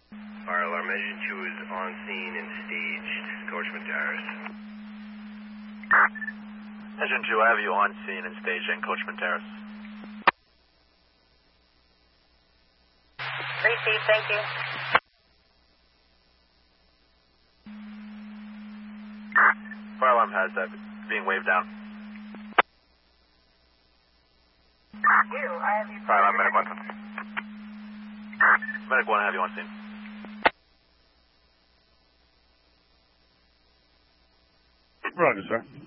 Fire alarm engine 2 is on scene and staged. Coachman Terrace. Engine 2, I have you on scene and staged in Coachman Terrace. Received, thank you. Fire alarm has that being waved down. Fire alarm, medic 1. Medic 1, I have you on scene. Roger, sir.